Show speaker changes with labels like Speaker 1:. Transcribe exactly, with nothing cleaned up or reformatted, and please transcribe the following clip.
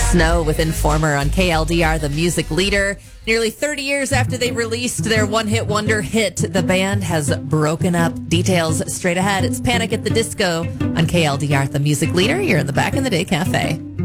Speaker 1: Snow with Informer on K L D R, the music leader. Nearly thirty years after they released their one-hit wonder hit, the band has broken up. Details straight ahead. It's Panic at the Disco on K L D R, the music leader. You're in the Back in the Day Cafe.